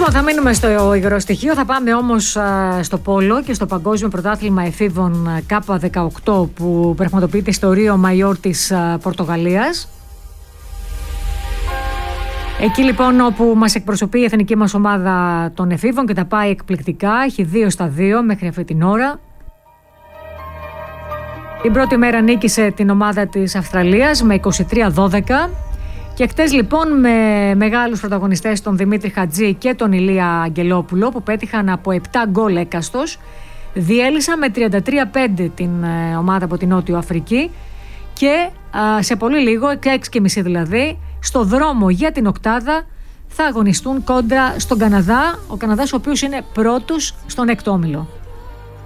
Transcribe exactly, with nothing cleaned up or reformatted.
Λοιπόν, θα μείνουμε στο υγρό στοιχείο, θα πάμε όμως στο πόλο και στο Παγκόσμιο Πρωτάθλημα Εφήβων Κάπα δεκαοκτώ που πραγματοποιείται στο Ρίο Μαϊόρ της Πορτογαλίας. Εκεί λοιπόν όπου μας εκπροσωπεί η εθνική μας ομάδα των εφήβων και τα πάει εκπληκτικά, έχει δύο στα δύο μέχρι αυτή την ώρα. Την πρώτη μέρα νίκησε την ομάδα της Αυστραλίας με είκοσι τρία δώδεκα και χτες λοιπόν με μεγάλους πρωταγωνιστές τον Δημήτρη Χατζή και τον Ηλία Αγγελόπουλο που πέτυχαν από επτά γκολ έκαστος, διέλυσαν με τριάντα τρία πέντε την ομάδα από την Νότιο Αφρική και α, σε πολύ λίγο, έξι και μισή δηλαδή, στο δρόμο για την οκτάδα θα αγωνιστούν κόντρα στον Καναδά, ο Καναδάς ο οποίος είναι πρώτος στον έκτο όμιλο.